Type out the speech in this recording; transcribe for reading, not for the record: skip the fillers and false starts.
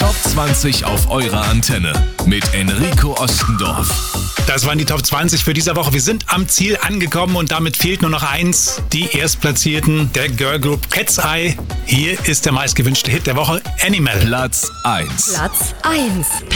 Top 20 auf eurer Antenne mit Enrico Ostendorf. Das waren die Top 20 für diese Woche. Wir sind am Ziel angekommen und damit fehlt nur noch eins. Die Erstplatzierten der Girlgroup Cat's Eye. Hier ist der meistgewünschte Hit der Woche, Animal. Platz 1. Platz 1.